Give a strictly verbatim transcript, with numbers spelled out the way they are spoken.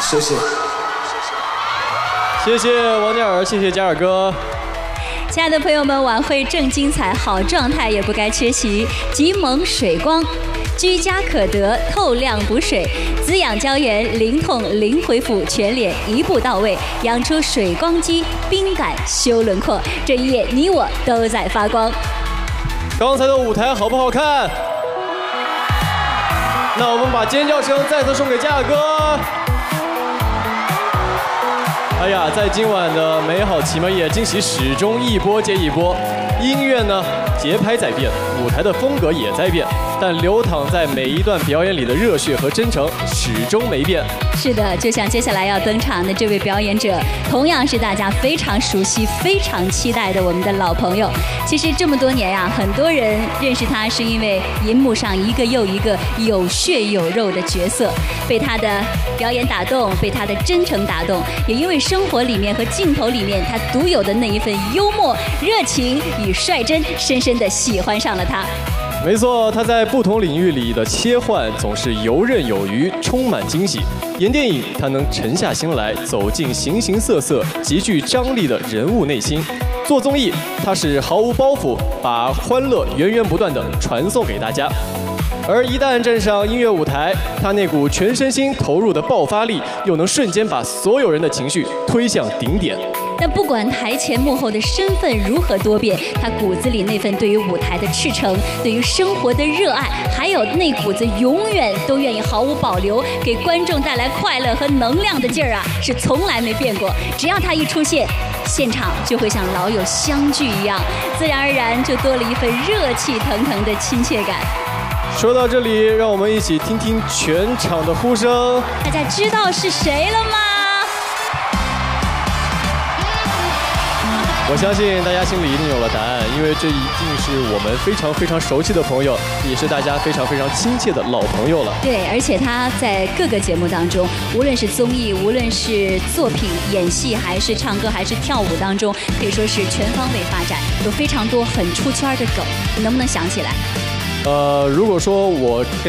谢谢。 谢谢王嘉尔，谢谢嘉尔哥。 亲爱的朋友们，晚会正精彩，好状态也不该缺席。极萌水光，居家可得，透亮补水，滋养胶原，零痛零恢复，全脸一步到位，养出水光肌，冰感修轮廓。这一夜你我都在发光。 刚才的舞台好不好看？那我们把尖叫声再次送给嘉尔哥。哎呀，在今晚的美好奇妙夜，惊喜始终一波接一波。音乐呢，节拍在变，舞台的风格也在变，但流淌在每一段表演里的热血和真诚始终没变。 是的，就像接下来要登场的这位表演者，同样是大家非常熟悉、非常期待的我们的老朋友。其实这么多年呀、啊，很多人认识他是因为银幕上一个又一个有血有肉的角色，被他的表演打动，被他的真诚打动，也因为生活里面和镜头里面他独有的那一份幽默、热情与率真，深深地喜欢上了他。 没错，他在不同领域里的切换总是游刃有余，充满惊喜。演电影，他能沉下心来，走进形形色色、极具张力的人物内心；做综艺，他是毫无包袱，把欢乐源源不断地传送给大家。而一旦站上音乐舞台，他那股全身心投入的爆发力，又能瞬间把所有人的情绪推向顶点。 但不管台前幕后的身份如何多变，他骨子里那份对于舞台的赤诚，对于生活的热爱，还有那股子永远都愿意毫无保留给观众带来快乐和能量的劲儿啊，是从来没变过。只要他一出现，现场就会像老友相聚一样，自然而然就多了一份热气腾腾的亲切感。 说到这里，让我们一起听听全场的呼声。 大家知道是谁了吗？ 我相信大家心里一定有了答案，因为这一定是我们非常非常熟悉的朋友，也是大家非常非常亲切的老朋友了。 对，而且他在各个节目当中，无论是综艺，无论是作品、演戏，还是唱歌，还是跳舞当中，可以说是全方位发展，有非常多很出圈的梗，你能不能想起来？ 呃，如果说我